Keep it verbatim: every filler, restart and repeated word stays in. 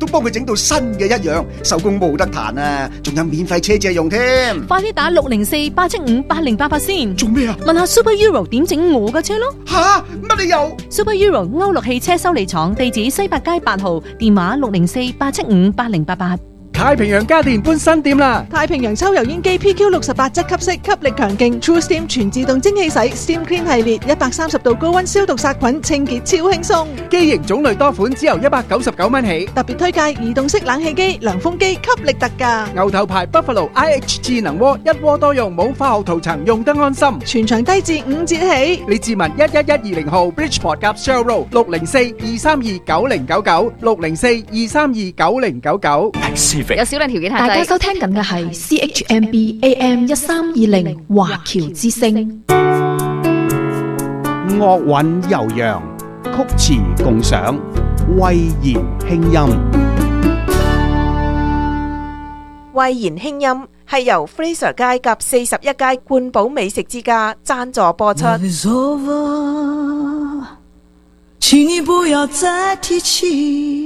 都幫佢整到新嘅一樣，手工冇得彈啊，仲有免費車借用添。 快啲打六零四八七五八零八八先。 做咩啊？ 問下 Super Euro 點整我嘅車咯。 吓？乜你又 Super Euro 歐陸汽車修理廠，地址西八街八號，電話六零四八七五八零八八。 太平洋家電搬新店啦！ 太平洋抽油煙機 P Q 六十八質吸式，吸力強勁 True Steam 全自動蒸汽洗 Steam Clean 系列，一百三十度高溫消毒殺菌，清潔超輕鬆。 機型種類多款，只由一百九十九蚊起。 特別推介移動式冷氣機、涼風機，吸力特價。 牛頭牌 Buffalo I H 智能鍋，一鍋多用，冇化學塗層，用得安心。 全場低至五折起。 你自問一一一二零號 Bridgeport 夾 Shell Road 六零四二三二九零九九六零四二三二九零九九。 有少量條件限制。 大家收聽緊嘅係 C H M B A M 一三二零華僑之聲。 樂韻悠揚，曲詞共賞，蔚然輕音。 蔚然輕音係由 Fraser 街及四十一街冠寶美食之家贊助播出。 請你不要再提起